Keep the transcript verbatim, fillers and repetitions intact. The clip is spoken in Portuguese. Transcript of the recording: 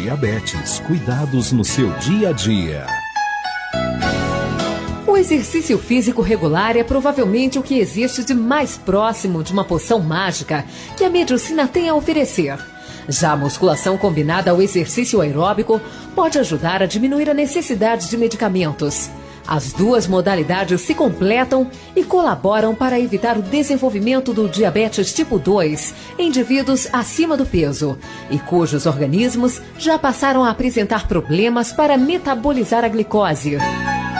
Diabetes, cuidados no seu dia a dia. O exercício físico regular é provavelmente o que existe de mais próximo de uma poção mágica que a medicina tem a oferecer. Já a musculação combinada ao exercício aeróbico pode ajudar a diminuir a necessidade de medicamentos. As duas modalidades se completam e colaboram para evitar o desenvolvimento do diabetes tipo dois em indivíduos acima do peso e cujos organismos já passaram a apresentar problemas para metabolizar a glicose.